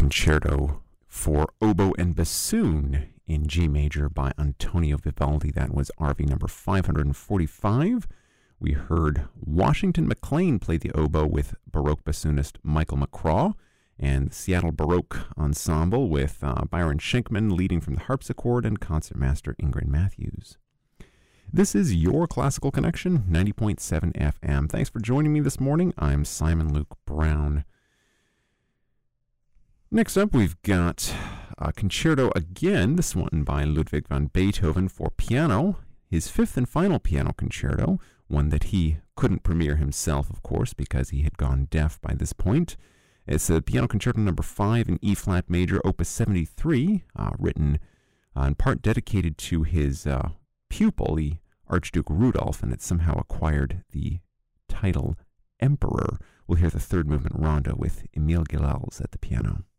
Concerto for Oboe and Bassoon in G major by Antonio Vivaldi. That was RV number 545. We heard Washington McLean play the oboe with Baroque bassoonist Michael McCraw, and the Seattle Baroque Ensemble with Byron Schenkman leading from the harpsichord and concertmaster Ingrid Matthews. This is your Classical Connection, 90.7 FM. Thanks for joining me this morning. I'm Simon Luke Brown. Next up, we've got a concerto again, this one by Ludwig van Beethoven for piano, his fifth and final piano concerto, one that he couldn't premiere himself, of course, because he had gone deaf by this point. It's a piano concerto number 5 in E-flat major, opus 73, written in part dedicated to his pupil, the Archduke Rudolph, and it somehow acquired the title Emperor. We'll hear the third movement rondo with Emile Gilels at the piano.